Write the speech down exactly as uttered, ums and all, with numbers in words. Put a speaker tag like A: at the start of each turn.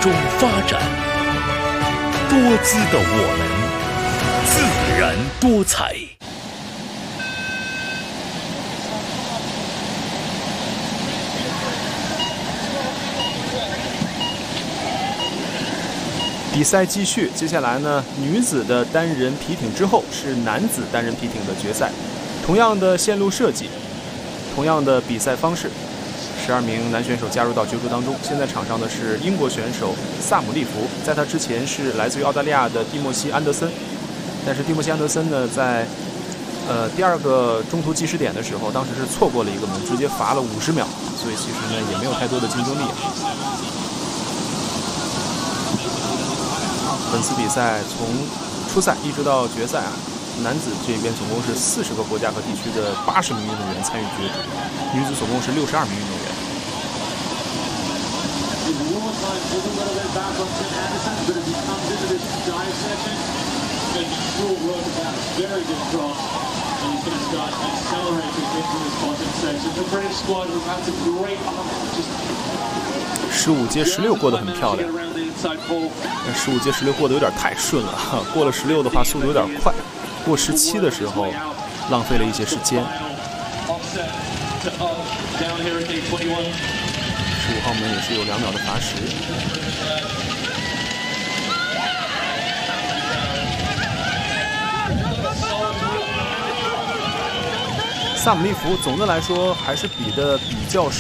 A: 中发展，多姿的我们，自然多彩。
B: 比赛继续，接下来呢，女子的单人皮艇之后是男子单人皮艇的决赛，同样的线路设计，同样的比赛方式，十二名男选手加入到角逐当中。现在场上的是英国选手萨姆利弗，在他之前是来自于澳大利亚的蒂莫西安德森，但是蒂莫西安德森呢，在呃第二个中途计时点的时候，当时是错过了一个门，直接罚了五十秒，所以其实呢也没有太多的竞争力。本次比赛从初赛一直到决赛啊，男子这边总共是四十个国家和地区的八十名运动员参与角逐，女子总共是六十二名运动员。十五阶十六过得很漂亮。十五阶十六过得有点太顺了，过了十六的话速度有点快，过十七的时候浪费了一些时间。十五号门也是有两秒的罚时。萨姆利弗总的来说还是比的比较